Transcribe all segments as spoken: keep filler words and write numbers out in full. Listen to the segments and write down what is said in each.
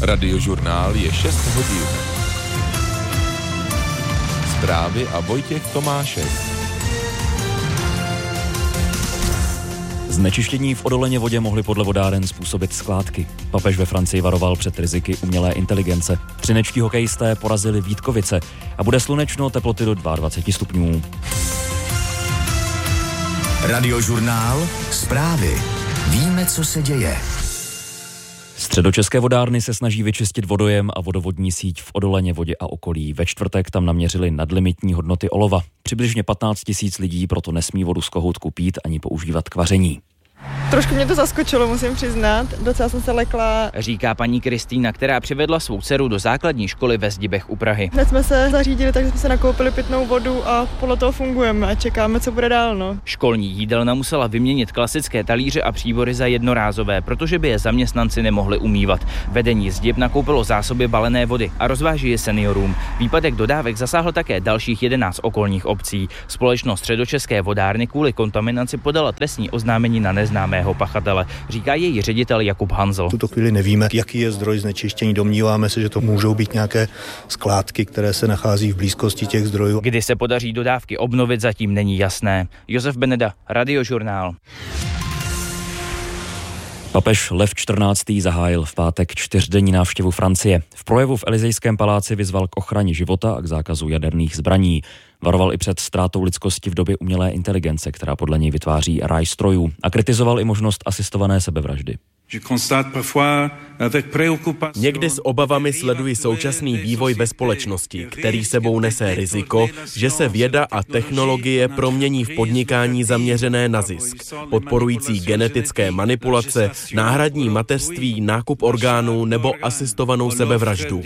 Radiožurnál je šest hodin. Zprávy a Vojtěch Tomášek. Znečištění v Odoleně vodě mohly podle vodáren způsobit skládky. Papež ve Francii varoval před riziky umělé inteligence. Třinečtí hokejisté porazili Vítkovice a bude slunečno, teploty do dvacet dva stupňů. Radiožurnál, zprávy. Víme, co se děje. Středočeské vodárny se snaží vyčistit vodojem a vodovodní síť v Odoleně vodě a okolí. Ve čtvrtek tam naměřili nadlimitní hodnoty olova. Přibližně patnáct tisíc lidí proto nesmí vodu z kohoutku pít ani používat k vaření. Trošku mě to zaskočilo, musím přiznat. Docela jsem se lekla. Říká paní Kristýna, která přivedla svou dceru do základní školy ve Zdibech u Prahy. Hned jsme se zařídili, takže jsme se nakoupili pitnou vodu a podle toho fungujeme a čekáme, co bude dál. No. Školní jídelna musela vyměnit klasické talíře a příbory za jednorázové, protože by je zaměstnanci nemohli umývat. Vedení Zdib nakoupilo zásoby balené vody a rozváží je seniorům. Výpadek dodávek zasáhl také dalších jedenáct okolních obcí. Společnost Středočeské vodárny kvůli kontaminaci podala trestní oznámení na neznámého pachatele, říká její ředitel Jakub Hanzl. V tuto chvíli nevíme, jaký je zdroj znečištění. Domníváme se, že to můžou být nějaké skládky, které se nachází v blízkosti těch zdrojů. Kdy se podaří dodávky obnovit, zatím není jasné. Josef Beneda, Radiožurnál. Papež Lev čtrnáctý zahájil v pátek čtyřdenní návštěvu Francie. V projevu v Elysejském paláci vyzval k ochraně života a k zákazu jaderných zbraní. Varoval i před ztrátou lidskosti v době umělé inteligence, která podle něj vytváří ráj strojů, a kritizoval i možnost asistované sebevraždy. Někdy s obavami sleduji současný vývoj ve společnosti, který sebou nese riziko, že se věda a technologie promění v podnikání zaměřené na zisk, podporující genetické manipulace, náhradní mateřství, nákup orgánů nebo asistovanou sebevraždu.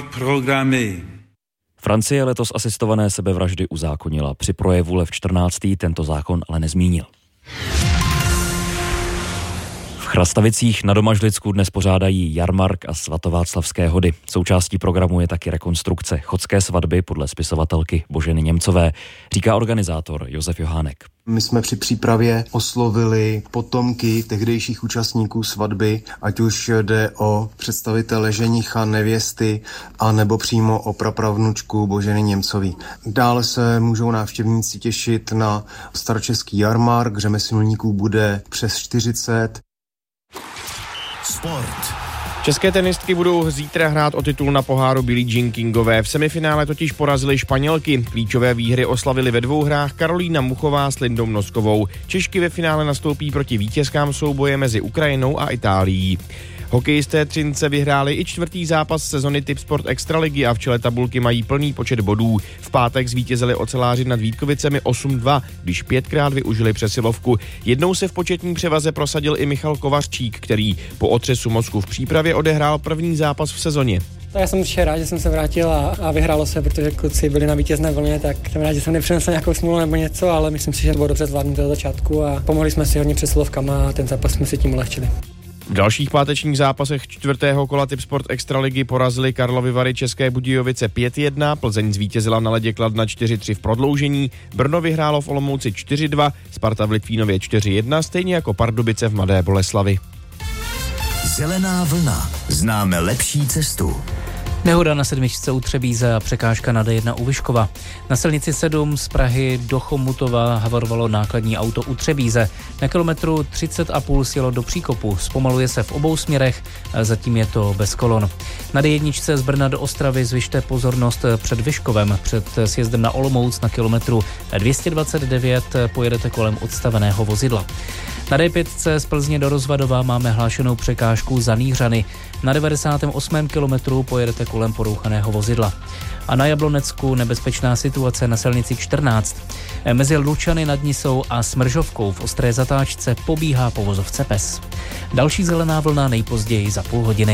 Francie letos asistované sebevraždy uzákonila. Při projevu Lev čtrnáctý tento zákon ale nezmínil. V Chrastavicích na Domažlicku dnes pořádají jarmark a svatováclavské hody. Součástí programu je taky rekonstrukce chodské svatby podle spisovatelky Boženy Němcové, říká organizátor Josef Johánek. My jsme při přípravě oslovili potomky tehdejších účastníků svatby, ať už jde o představitele ženicha, nevěsty, a nebo přímo o prapravnučku Boženy Němcový. Dále se můžou návštěvníci těšit na staročeský jarmark, řemeslníků bude přes čtyřicet. Sport. České tenistky budou zítra hrát o titul na poháru Billie Jean Kingové. V semifinále totiž porazily Španělky. Klíčové výhry oslavily ve dvou hrách Karolína Muchová s Lindou Noskovou. Češky ve finále nastoupí proti vítězkám souboje mezi Ukrajinou a Itálií. Hokejisté Třince vyhráli i čtvrtý zápas sezony Tipsport Extraligy a v čele tabulky mají plný počet bodů. V pátek zvítězili oceláři nad Vítkovicemi osm dva, když pětkrát využili přesilovku. Jednou se v početní převaze prosadil i Michal Kovařčík, který po otřesu mozku v přípravě odehrál první zápas v sezóně. Já jsem určitě rád, že jsem se vrátil a, a vyhrálo se, protože kluci byli na vítězné vlně, tak jsem rád, že jsem nepřinesl nějakou smůlu nebo něco, ale myslím si, že to bylo dobře zvládnuté od začátku a pomohli jsme si hodně přesilovkama a ten zápas jsme si tím ulehčili. V dalších pátečních zápasech čtvrtého kola Tipsport Extraligy porazili Karlovy Vary České Budějovice pět jedna, Plzeň zvítězila na ledě Kladna čtyři tři v prodloužení, Brno vyhrálo v Olomouci čtyři dva, Sparta v Litvínově čtyři jedna, stejně jako Pardubice v Mladé Boleslavi. Zelená vlna. Známe lepší cestu. Nehoda na sedmičce u Třebíze a překážka na D jedna u Vyškova. Na silnici sedm z Prahy do Chomutova havarovalo nákladní auto u Třebíze. Na kilometru třicet a půl sjelo do příkopu. Zpomaluje se v obou směrech, zatím je to bez kolon. Na D jedna z Brna do Ostravy zvyšte pozornost před Vyškovem. Před sjezdem na Olomouc na kilometru dvě stě dvacet devět pojedete kolem odstaveného vozidla. Na D pět z Plzně do Rozvadova máme hlášenou překážku za Nýřany. Na devadesátém osmém kilometru pojedete kolem porouchaného vozidla. A na Jablonecku nebezpečná situace na silnici čtrnáct. Mezi Lučany nad Nisou a Smržovkou v ostré zatáčce pobíhá po vozovce Pes. Další zelená vlna nejpozději za půl hodiny.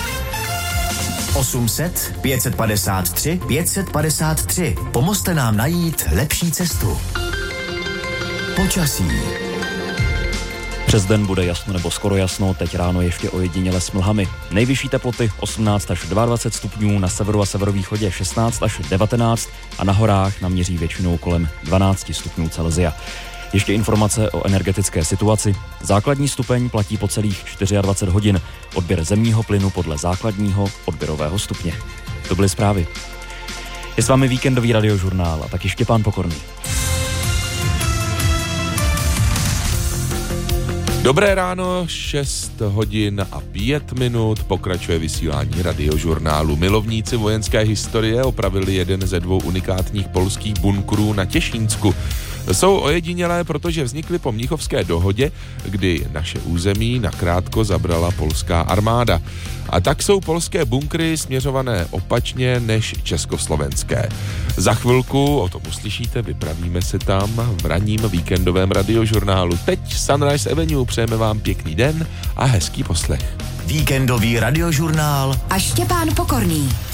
osm set pět set padesát tři pět set padesát tři. Pomozte nám najít lepší cestu. Počasí. Přes den bude jasno nebo skoro jasno, teď ráno ještě ojediněle s mlhami. Nejvyšší teploty osmnáct až dvacet dva stupňů, na severu a severovýchodě šestnáct až devatenáct a na horách naměří většinou kolem dvanáct stupňů Celsia. Ještě informace o energetické situaci. Základní stupeň platí po celých dvacet čtyři hodin. Odběr zemního plynu podle základního odběrového stupně. To byly zprávy. Je s vámi víkendový radiožurnál a taky Štěpán Pokorný. Dobré ráno, šest hodin a pět minut, pokračuje vysílání radiožurnálu. Milovníci vojenské historie opravili jeden ze dvou unikátních polských bunkrů na Těšínsku. Jsou ojedinělé, protože vznikly po Mnichovské dohodě, kdy naše území nakrátko zabrala polská armáda. A tak jsou polské bunkry směřované opačně než československé. Za chvilku, o tom uslyšíte, vypravíme se tam v ranním víkendovém radiožurnálu. Teď Sunrise Avenue, přejeme vám pěkný den a hezký poslech. Víkendový radiožurnál a Štěpán Pokorný.